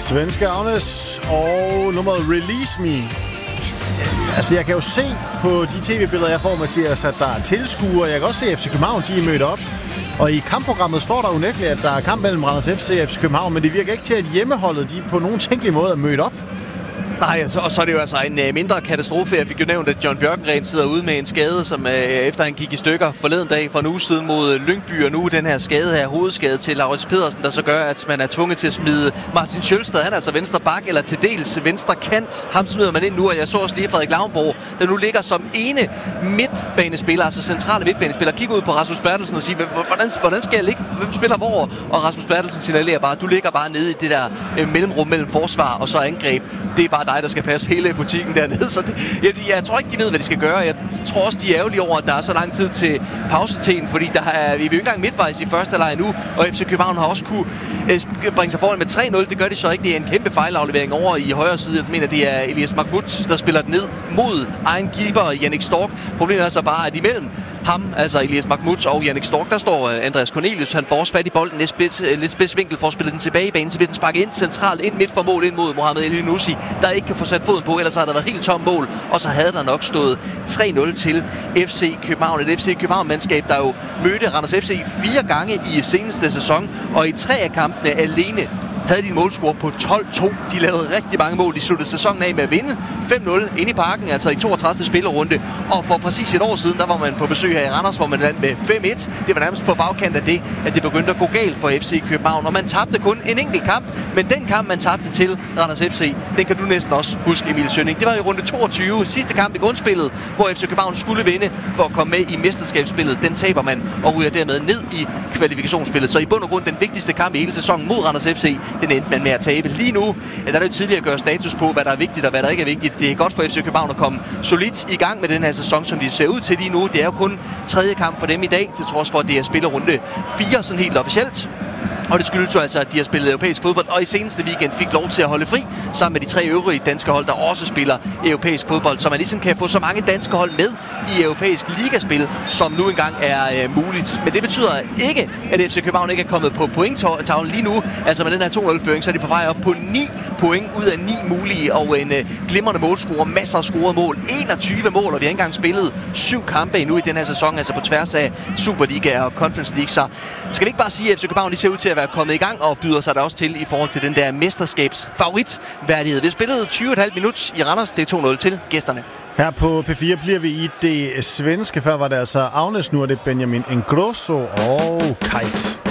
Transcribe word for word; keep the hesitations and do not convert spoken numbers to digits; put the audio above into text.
Svenske Agnes og nummeret Release Me. Altså, jeg kan jo se på de tv-billeder, jeg får, Mathias, at der er tilskuere. Jeg kan også se, at F C København, de er mødt op. Og i kampprogrammet står der unægteligt, at der er kamp mellem Randers F C og F C København, men det virker ikke til, at hjemmeholdet, de på nogen tænkelig måde er mødt op. Nej, altså, og så er det jo altså en uh, mindre katastrofe. Jeg fik jo nævnt, at John Bjørkengren sidder ude med en skade, som uh, efter han gik i stykker forleden dag for en uge siden mod uh, Lyngby, og nu den her skade her, hovedskade til Laurits Pedersen, der så gør, at man er tvunget til at smide Martin Sjølstad. Han er altså venstre bak, eller til dels venstre kant. Ham smider man ind nu, og jeg så også lige Frederik Lavnborg, der nu ligger som ene midtbanespiller, altså centrale midtbanespiller. Kigger ud på Rasmus Bertelsen og siger, hvordan, hvordan skal jeg ligge? Hvem spiller hvor? Og Rasmus Bertelsen signalerer bare, du ligger bare nede i det der uh, mellemrum mellem forsvar og så angreb. Det er bare dig, der skal passe hele butikken dernede. Så det, jeg, jeg tror ikke, de ved, hvad de skal gøre. Jeg tror også, de er ærgerlige over, at der er så lang tid til pausetiden, fordi der er, vi er jo ikke engang midtvejs i første halvleg nu, og F C København har også kunne øh, bringe sig foran med tre nul. Det gør de så ikke. Det er en kæmpe fejlaflevering over i højre side. Jeg mener, det er Elias Mahmoud, der spiller ned mod egen keeper, Jannik Stork. Problemet er så bare, at imellem ham, altså Elias Mahmoud og Jannik Stork, der står Andreas Cornelius. Han får også fat i bolden, lidt spids, lidt spids vinkel for at spille den tilbage i banen, så bliver den sparket ind centralt, ind midt for mål, ind mod Mohamed Elyounoussi, der ikke kan få sat foden på, ellers har der været helt tom mål, og så havde der nok stået tre nul til F C København. Et F C København-mandskab, der jo mødte Randers F C fire gange i seneste sæson, og i tre af kampene alene havde de en målscore på tolv to. De lavede rigtig mange mål. De sluttede sæsonen af med at vinde fem nul inde i parken, altså i toogtredivte spillerunde. Og for præcis et år siden, der var man på besøg her i Randers, hvor man vandt med fem et. Det var nærmest på bagkant af det, at det begyndte at gå galt for F C København. Og man tabte kun en enkelt kamp, men den kamp, man tabte til Randers F C, den kan du næsten også huske, Emil Schønning. Det var i runde toogtyve, sidste kamp i grundspillet, hvor F C København skulle vinde for at komme med i mesterskabsspillet. Den taber man og ryger dermed ned i kvalifikationsspillet. Så i bund og grund den vigtigste kamp i hele sæsonen mod Randers F C, den endte man med at tabe. Lige nu ja, der er det jo tidligere at gøre status på, hvad der er vigtigt og hvad der ikke er vigtigt. Det er godt for F C København at komme solidt i gang med den her sæson, som de ser ud til lige nu. Det er jo kun tredje kamp for dem i dag, til trods for, at det er spillerunde fire sådan helt officielt. Og det skyldes jo altså, at de har spillet europæisk fodbold, og i seneste weekend fik lov til at holde fri sammen med de tre øvrige danske hold, der også spiller europæisk fodbold. Så man ligesom kan få så mange danske hold med i europæisk ligaspil, som nu engang er øh, muligt. Men det betyder ikke, at F C København ikke er kommet på pointtavlen lige nu. Altså med den her to nul-føring, så er de på vej op på ni point ud af ni mulige, og en øh, glimrende målscore, masser af scorede mål, enogtyve mål, og vi har ikke engang spillet syv kampe endnu i den her sæson, altså på tværs af Superliga og Conference League. Så skal vi ikke bare sige, at F C København de ser ud til at være kommet i gang og byder sig der også til i forhold til den der mesterskabsfavoritværdighed. Vi spillede tyve komma fem minutter i Randers. Det er to nul til gæsterne. Her på P fire bliver vi i det svenske. Før var det altså Agnes, nu er det Benjamin Ingrosso og Kite.